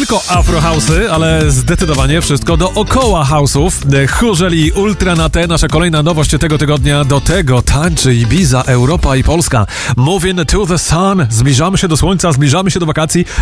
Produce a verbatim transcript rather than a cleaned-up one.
tylko afro house'y, ale zdecydowanie wszystko dookoła house'ów. Churzeli Ultra na T, nasza kolejna nowość tego tygodnia. Do tego tańczy Ibiza, Europa i Polska. Moving to the sun. Zbliżamy się do słońca, zbliżamy się do wakacji.